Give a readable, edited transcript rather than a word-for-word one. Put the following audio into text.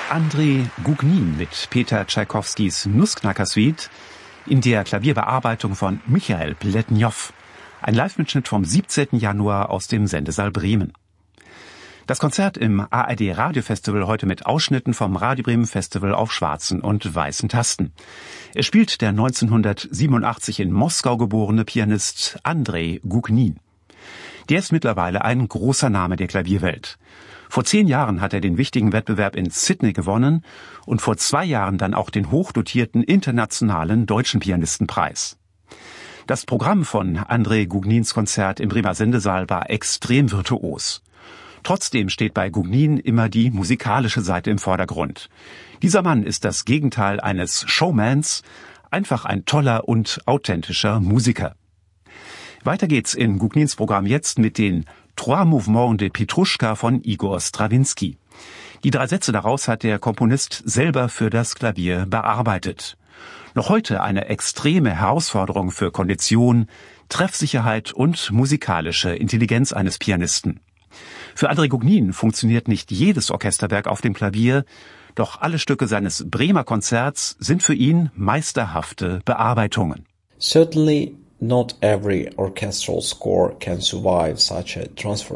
Andrei Gugnin mit Peter Tschaikowskis Nussknacker-Suite in der Klavierbearbeitung von Michael Pletnjow. Ein Live-Mitschnitt vom 17. Januar aus dem Sendesaal Bremen. Das Konzert im ARD Radio-Festival heute mit Ausschnitten vom Radio Bremen Festival auf schwarzen und weißen Tasten. Es spielt der 1987 in Moskau geborene Pianist Andrei Gugnin. Der ist mittlerweile ein großer Name der Klavierwelt. Vor 10 Jahren hat er den wichtigen Wettbewerb in Sydney gewonnen und vor 2 Jahren dann auch den hochdotierten internationalen Deutschen Pianistenpreis. Das Programm von Andrei Gugnins Konzert im Bremer Sendesaal war extrem virtuos. Trotzdem steht bei Gugnin immer die musikalische Seite im Vordergrund. Dieser Mann ist das Gegenteil eines Showmans, einfach ein toller und authentischer Musiker. Weiter geht's in Gugnins Programm jetzt mit den Trois Mouvements de Petruschka von Igor Strawinski. Die 3 Sätze daraus hat der Komponist selber für das Klavier bearbeitet. Noch heute eine extreme Herausforderung für Kondition, Treffsicherheit und musikalische Intelligenz eines Pianisten. Für Andrei Gugnin funktioniert nicht jedes Orchesterwerk auf dem Klavier, doch alle Stücke seines Bremer Konzerts sind für ihn meisterhafte Bearbeitungen. Certainly not every orchestral score can survive such a transformation.